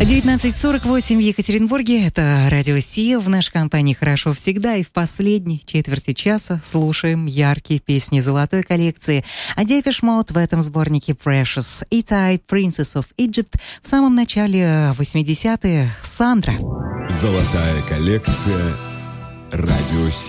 19:48 в Екатеринбурге. Это Радио Сия. В нашей компании хорошо всегда. И в последней четверти часа слушаем яркие песни золотой коллекции. А Depeche Mode в этом сборнике Precious, E-Type, Princess of Egypt. В самом начале 80-е Сандра. Золотая коллекция Радио Сия.